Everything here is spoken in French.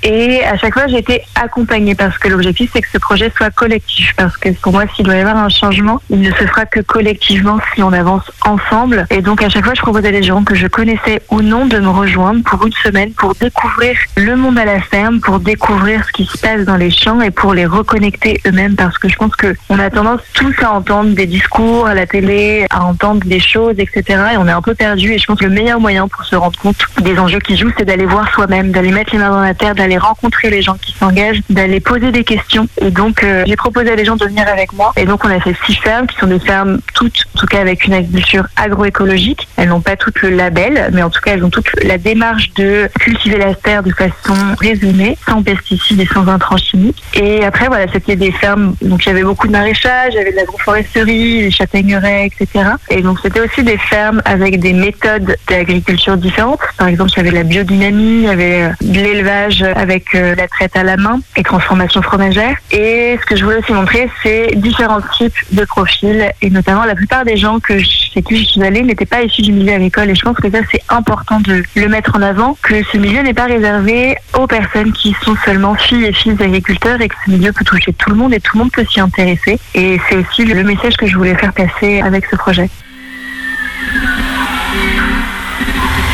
Et à chaque fois, j'ai été accompagnée parce que l'objectif, c'est que ce projet soit collectif. Parce que pour moi, s'il doit y avoir un changement, il ne se fera que collectivement si on avance ensemble. Et donc, à chaque fois, je proposais à des gens que je connaissais ou non de me rejoindre pour une semaine pour découvrir le monde à la ferme, pour découvrir ce qui se passe dans les champs et pour les reconnecter eux-mêmes. Parce que je pense qu'on a tendance tous à entendre des discours à la télé, à entendre des choses, etc. Et on est un peu perdu. Et je pense que le meilleur moyen pour se rendre compte des enjeux qui jouent, c'est d'aller voir soi-même, d'aller mettre les mains dans la terre, d'aller rencontrer les gens qui s'engagent, d'aller poser des questions. Et donc, j'ai proposé à des gens de venir avec moi. Et donc, on a fait 6 fermes qui sont des fermes toutes, en tout cas avec une agriculture agroécologique. Elles n'ont pas toutes le label, mais en tout cas, elles ont toute la démarche de cultiver la terre de façon raisonnée, sans pesticides et sans intrants chimiques. Et après, voilà, c'était des fermes, donc il y avait beaucoup de maraîchage, il y avait de l'agroforesterie, des châtaigneraies, etc. Et donc, c'était aussi des fermes avec des méthodes d'agriculture différentes. Par exemple, il y avait de la biodynamie, il y avait de l'élevage avec la traite à la main et transformation fromagère. Et ce que je voulais aussi montrer, c'est différents types de profils. Et notamment, la plupart des gens chez qui je suis allée n'étaient pas issus du milieu agricole. Et je pense que ça, c'est important de le mettre en avant, que ce milieu n'est pas réservé aux personnes qui sont seulement filles et fils d'agriculteurs et que ce milieu peut toucher tout le monde et tout le monde peut s'y intéresser. Et c'est aussi le message que je voulais faire passer avec ce projet.